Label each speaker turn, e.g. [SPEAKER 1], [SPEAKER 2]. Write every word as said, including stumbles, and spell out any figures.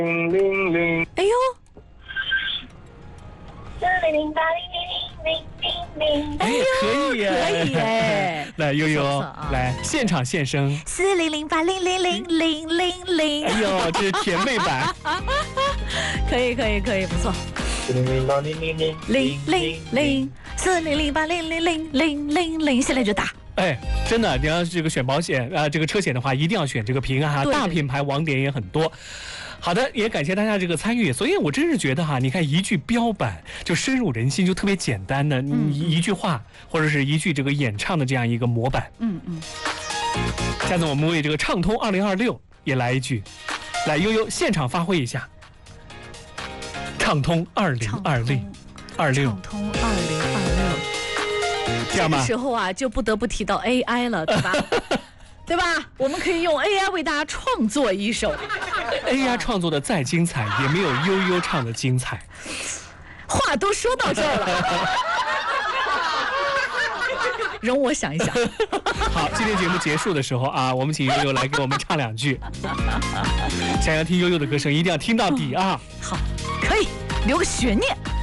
[SPEAKER 1] 零零零，
[SPEAKER 2] 哎呦，
[SPEAKER 3] 四零零八零零零零零。
[SPEAKER 2] 哎呦，
[SPEAKER 4] 可以耶
[SPEAKER 2] 可以耶！
[SPEAKER 4] 来悠悠、
[SPEAKER 2] 不错不错啊
[SPEAKER 4] 来现场现声。
[SPEAKER 2] 四零零八零零零零零零，
[SPEAKER 4] 哎呦，这是甜妹版。
[SPEAKER 2] 可以可以可以，不错。
[SPEAKER 1] 四零零八零零零
[SPEAKER 2] 零零零四零零八零零零零零零，现在就打。
[SPEAKER 4] 哎，真的，你要这个选保险啊、呃，这个车险的话，一定要选这个平安哈，
[SPEAKER 2] 对对
[SPEAKER 4] 大品牌网点也很多。好的，也感谢大家这个参与，所以我真是觉得哈，你看一句标版就深入人心，就特别简单的，
[SPEAKER 2] 嗯
[SPEAKER 4] 一一句话或者是一句这个演唱的这样一个模板。
[SPEAKER 2] 嗯嗯，
[SPEAKER 4] 下次我们为这个畅通二零二六也来一句，来悠悠现场发挥一下，畅通二零二六二六，
[SPEAKER 2] 畅通二零二六。
[SPEAKER 4] 这样吧
[SPEAKER 2] 这个时候啊，就不得不提到 A I 了，对吧？对吧？我们可以用 A I 为大家创作一首。
[SPEAKER 4] A I 创作的再精彩，也没有悠悠唱的精彩。
[SPEAKER 2] 话都说到这儿了，容我想一想。
[SPEAKER 4] 好，今天节目结束的时候啊，我们请悠悠来给我们唱两句。想要听悠悠的歌声，一定要听到底啊！
[SPEAKER 2] 好，可以留个悬念。